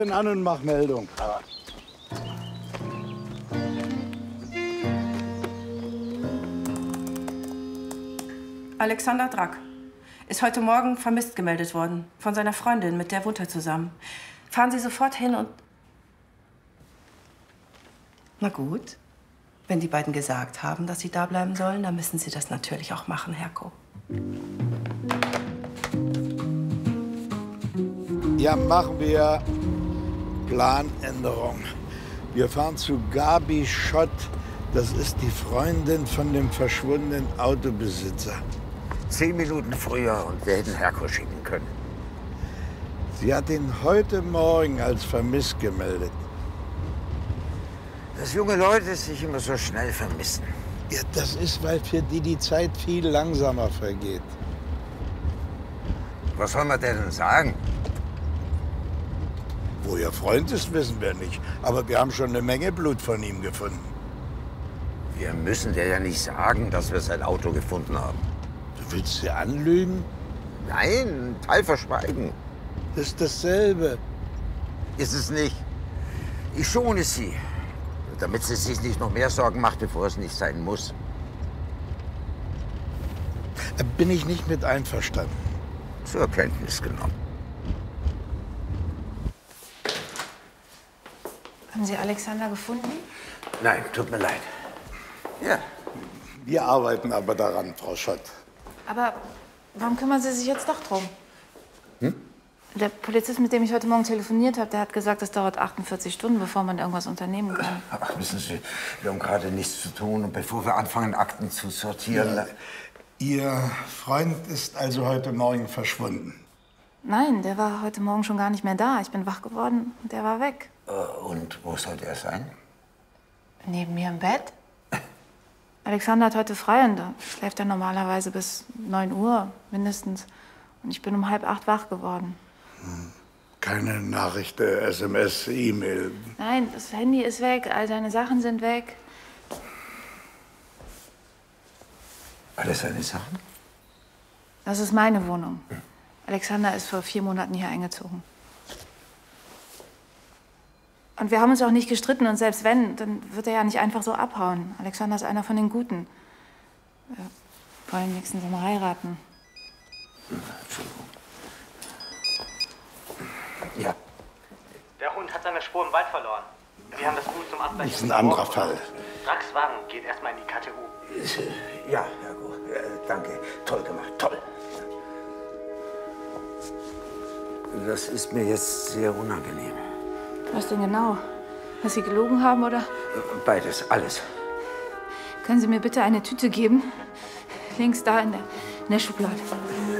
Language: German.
An und mach Meldung. Alexander Drack ist heute Morgen vermisst gemeldet worden. Von seiner Freundin, mit der wohnt er zusammen. Fahren Sie sofort hin und... Na gut. Wenn die beiden gesagt haben, dass sie da bleiben sollen, dann müssen sie das natürlich auch machen, Herko. Ja, machen wir Planänderung. Wir fahren zu Gabi Schott. Das ist die Freundin von dem verschwundenen Autobesitzer. 10 Minuten früher und wir hätten Herko schicken können. Sie hat ihn heute Morgen als vermisst gemeldet. Dass junge Leute sich immer so schnell vermissen. Ja, das ist, weil für die Zeit viel langsamer vergeht. Was soll man denn sagen? Wo ihr Freund ist, wissen wir nicht. Aber wir haben schon eine Menge Blut von ihm gefunden. Wir müssen dir ja nicht sagen, dass wir sein Auto gefunden haben. Du willst sie anlügen? Nein, einen Teil verschweigen. Das ist dasselbe. Ist es nicht. Ich schone sie, damit sie sich nicht noch mehr Sorgen macht, bevor es nicht sein muss. Bin ich nicht mit einverstanden. Zur Kenntnis genommen. Haben Sie Alexander gefunden? Nein, tut mir leid. Ja. Wir arbeiten aber daran, Frau Schott. Aber warum kümmern Sie sich jetzt doch drum? Der Polizist, mit dem ich heute Morgen telefoniert habe, der hat gesagt, es dauert 48 Stunden, bevor man irgendwas unternehmen kann. Ach, wissen Sie, wir haben gerade nichts zu tun. Und bevor wir anfangen, Akten zu sortieren... Ja. Ihr Freund ist also heute Morgen verschwunden? Nein, der war heute Morgen schon gar nicht mehr da. Ich bin wach geworden und der war weg. Und wo sollte er sein? Neben mir im Bett. Alexander hat heute frei und da schläft er normalerweise bis 9 Uhr mindestens. Und ich bin um 7:30 wach geworden. Keine Nachricht, SMS, E-Mail. Nein, das Handy ist weg, all seine Sachen sind weg. Alle seine Sachen? Das ist meine Wohnung. Alexander ist vor 4 Monaten hier eingezogen. Und wir haben uns auch nicht gestritten. Und selbst wenn, dann wird er ja nicht einfach so abhauen. Alexander ist einer von den Guten. Wir wollen nächsten Sommer heiraten. Entschuldigung. Ja. Der Hund hat seine Spur im Wald verloren. Wir haben das Gut zum Abgleich. Das ist ein anderer Fall. Dracks Wagen geht erstmal in die KTU. Ja, Herko, danke. Toll gemacht, toll. Das ist mir jetzt sehr unangenehm. Was denn genau? Dass Sie gelogen haben, oder? Beides, alles. Können Sie mir bitte eine Tüte geben? Links da in der Schublade.